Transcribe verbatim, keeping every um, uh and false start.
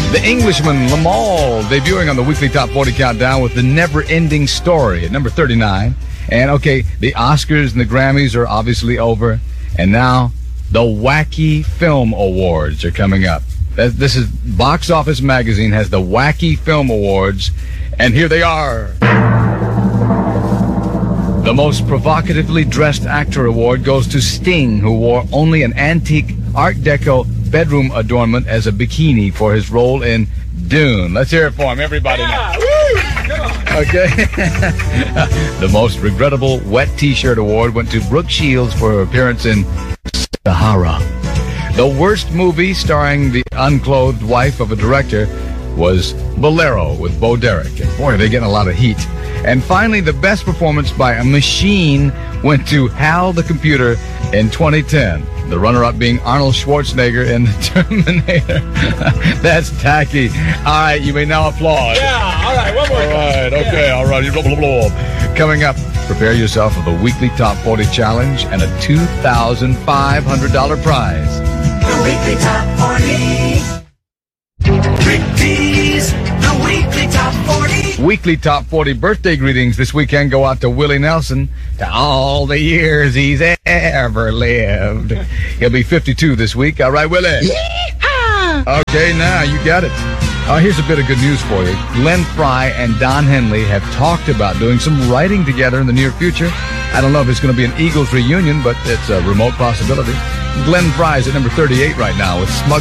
The Englishman, Lamal, debuting on the weekly Top forty Countdown with The Never-Ending Story at number thirty-nine. And, okay, the Oscars and the Grammys are obviously over. And now, the Wacky Film Awards are coming up. This is Box Office Magazine has the Wacky Film Awards. And here they are. The most provocatively dressed actor award goes to Sting, who wore only an antique Art Deco bedroom adornment as a bikini for his role in Dune. Let's hear it for him, everybody. Yeah, now. woo! Come on. Okay. The most regrettable wet T-shirt award went to Brooke Shields for her appearance in Sahara. The worst movie starring the unclothed wife of a director was Bolero with Bo Derek. And boy, are they getting a lot of heat. And finally, the best performance by a machine went to Hal the Computer in twenty ten. The runner-up being Arnold Schwarzenegger in The Terminator. That's tacky. All right, you may now applaud. Yeah, all right, one more All right, time. okay, Yeah. all right. Blah, blah, blah. Coming up, prepare yourself for the weekly Top forty Challenge and a two thousand five hundred dollars prize. The weekly Top forty. Rick D's, the weekly Top forty. Weekly Top forty birthday greetings this weekend go out to Willie Nelson, to all the years he's ever lived. He'll be fifty-two this week. All right, Willie? Yeehaw! Okay, now you got it. Uh, here's a bit of good news for you. Glenn Fry and Don Henley have talked about doing some writing together in the near future. I don't know if it's going to be an Eagles reunion, but it's a remote possibility. Glenn Fry's at number thirty-eight right now with Smug.